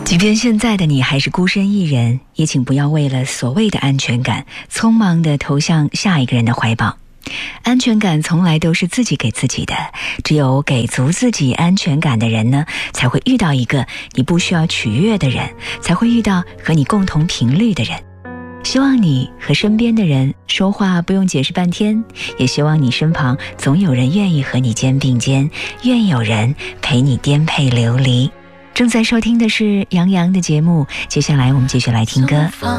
即便现在的你还是孤身一人，也请不要为了所谓的安全感，匆忙地投向下一个人的怀抱。安全感从来都是自己给自己的，只有给足自己安全感的人呢，才会遇到一个你不需要取悦的人，才会遇到和你共同频率的人。希望你和身边的人说话不用解释半天，也希望你身旁总有人愿意和你肩并肩，愿有人陪你颠沛流离。正在收听的是杨洋的节目，接下来我们继续来听歌。